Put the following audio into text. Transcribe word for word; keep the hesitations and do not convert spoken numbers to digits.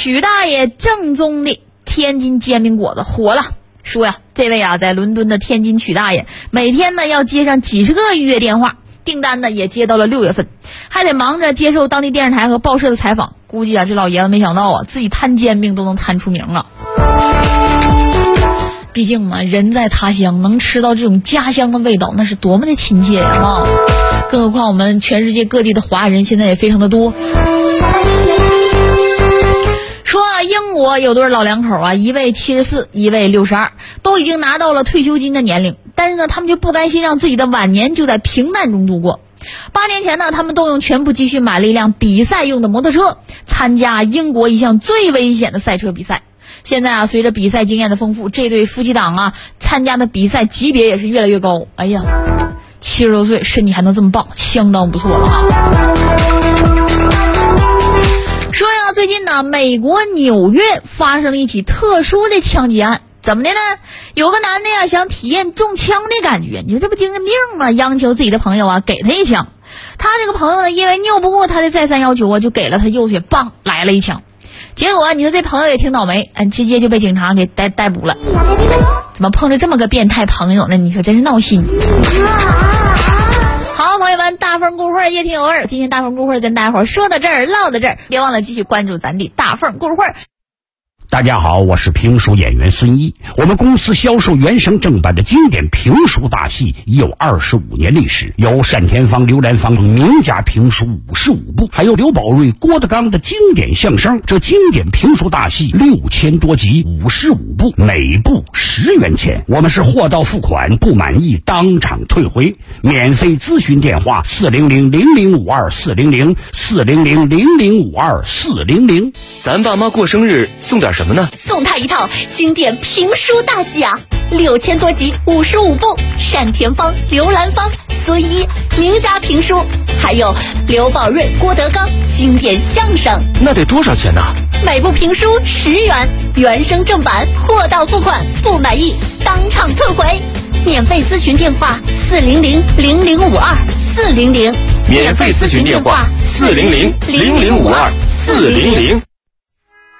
曲大爷正宗的天津煎饼果子火了，说呀，这位啊在伦敦的天津曲大爷每天呢要接上几十个预约电话，订单呢也接到了六月份，还得忙着接受当地电视台和报社的采访。估计啊这老爷子没想到啊自己摊煎饼都能摊出名啊。毕竟嘛，人在他乡能吃到这种家乡的味道，那是多么的亲切呀！啊，更何况我们全世界各地的华人现在也非常的多。说啊，英国有对老两口啊，一位七十四，一位六十二，都已经拿到了退休金的年龄，但是呢，他们就不甘心让自己的晚年就在平淡中度过。八年前呢，他们动用全部积蓄买了一辆比赛用的摩托车，参加英国一项最危险的赛车比赛。现在啊，随着比赛经验的丰富，这对夫妻档啊参加的比赛级别也是越来越高。哎呀，七十多岁身体还能这么棒，相当不错了啊！说呀，最近呢，美国纽约发生了一起特殊的枪击案。怎么的呢？有个男的呀想体验中枪的感觉，你说这不精神病吗？央求自己的朋友啊给他一枪。他这个朋友呢，因为拗不过他的再三要求啊，就给了他右腿棒来了一枪。结果你说这朋友也挺倒霉，嗯，直接就被警察给逮逮捕了。怎么碰着这么个变态朋友呢？你说真是闹心。好，朋友们，大凤故事也挺有味儿。今天大凤故事跟大家伙说到这儿，唠到这儿，别忘了继续关注咱的大凤故事。 大家好，我是评书演员孙一。我们公司销售原声正版的经典评书大戏已有二十五年历史，有单田芳、刘兰芳名家评书五十五部，还有刘宝瑞、郭德纲的经典相声。这经典评书大戏六千多集，五十五部，每部十元钱。我们是货到付款，不满意当场退回。免费咨询电话：四零零零零五二四零零四零零零零五二四零零。 咱爸妈过生日送点什么呢？ 送他一套经典评书大戏啊，六千多集，五十五部，单田芳、刘兰芳、孙一名家评书，还有刘宝瑞、郭德纲经典相声。 那得多少钱呢？ 每部评书十元，原声正版，货到付款，不满意当场退回。免费咨询电话：四零零零零五二四零零。 免费咨询电话：四零零零零五二四零零。